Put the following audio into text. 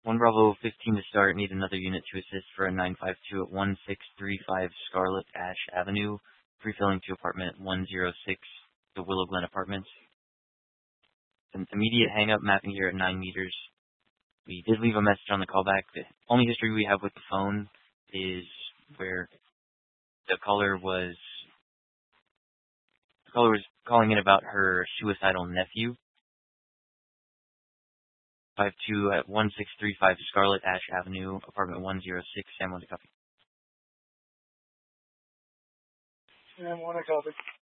1 Bravo 15 to start. Need another unit to assist for a 952 at 1635 Scarlet Ash Avenue. Free-filling to apartment 106, the Willow Glen Apartments. An immediate hang-up, mapping here at 9 meters. We did leave a message on the callback. The only history we have with the phone is where the caller was calling in about her suicidal nephew. 52 at 1635 Scarlet Ash Avenue, apartment 106, San Juan de Copy. San Juan de Copy.